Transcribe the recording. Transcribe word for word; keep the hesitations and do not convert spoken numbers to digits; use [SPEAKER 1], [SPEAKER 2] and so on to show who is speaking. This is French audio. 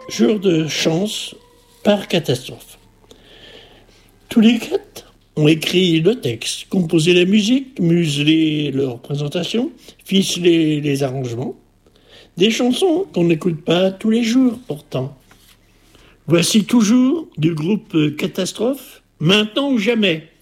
[SPEAKER 1] jour de chance par catastrophe. Tous les quatre ont écrit le texte, composé la musique, muselé leur présentation, ficelé les arrangements. Des chansons qu'on n'écoute pas tous les jours pourtant. Voici toujours du groupe Catastrophe, Maintenant ou jamais.